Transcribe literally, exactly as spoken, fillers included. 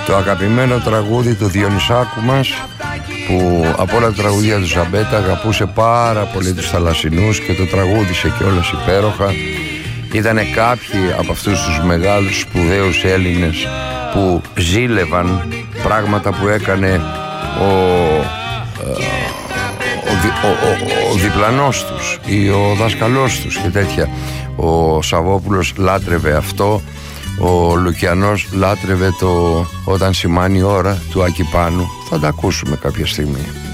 το αγαπημένο τραγούδι του Διονυσάκου μας, που από όλα τα τραγούδια του Ζαμπέτα αγαπούσε πάρα πολύ τους θαλασσινούς και το τραγούδισε κιόλας υπέροχα. Ήτανε κάποιοι από αυτούς τους μεγάλους σπουδαίους Έλληνες που ζήλευαν πράγματα που έκανε ο, ο, ο, ο, ο διπλανός τους ή ο δάσκαλός τους και τέτοια. Ο Σαββόπουλος λάτρευε αυτό, ο Λουκιανός λάτρευε το «Όταν σημάνει η ώρα» του Άκη Πάνου. Θα τα ακούσουμε κάποια στιγμή.